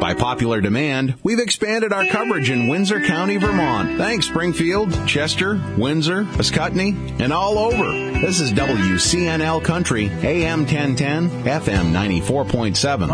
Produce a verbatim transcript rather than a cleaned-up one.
By popular demand, we've expanded our coverage in Windsor County, Vermont. Thanks, Springfield, Chester, Windsor, Ascutney, and all over. This is W C N L Country, A M ten ten, F M ninety-four point seven.